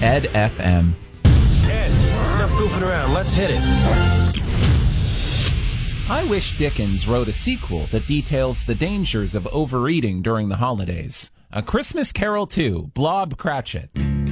Ed FM. Ed, enough goofing around. Let's hit it. I wish Dickens wrote a sequel that details the dangers of overeating during the holidays. A Christmas Carol 2, Blob Cratchit.